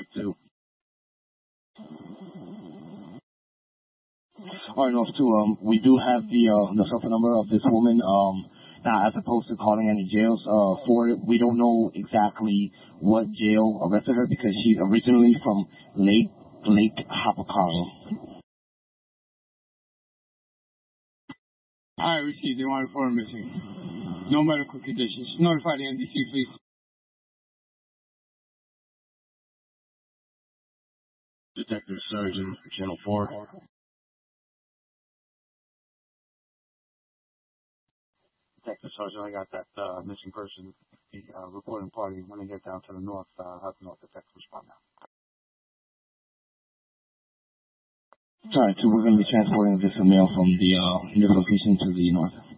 quick too. All right, North 2, we do have the cell phone number of this woman. Now, as opposed to calling any jails for it, we don't know exactly what jail arrested her because she's originally from Lake Hopatcong. I received the warrant for missing. No medical conditions. Notify the NDC, please. Detective Surgeon, Channel 4. Detective Sergeant, I got that missing person, the reporting party. When they get down to the north, have the north detective respond now. All right, so we're going to be transporting this male from the location to the north.